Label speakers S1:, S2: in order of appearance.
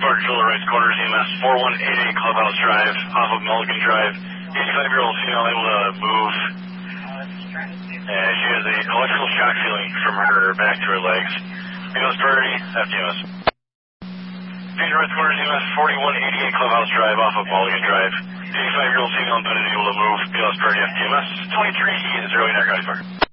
S1: Park Controller, right corner, EMS 4188 Clubhouse Drive, off of Mulligan Drive. 85-year-old female able to move. And she has a electrical shock feeling from her back to her legs. EMS priority, FDMS. Page right corner, EMS 4188 Clubhouse Drive, off of Mulligan Drive. 85-year-old female embedded able to move. EMS priority, FDMS 23 is early narcotic.